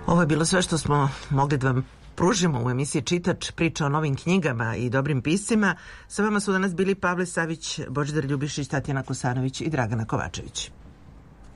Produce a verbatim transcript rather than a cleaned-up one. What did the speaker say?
Ovo je bilo sve što smo mogli da vam pružimo u emisiji Čitač, priča o novim knjigama i dobrim piscima. Sa vama su danas bili Pavle Savić, Božidar Ljubišić, Tatjana Kosanović i Dragana Kovačević.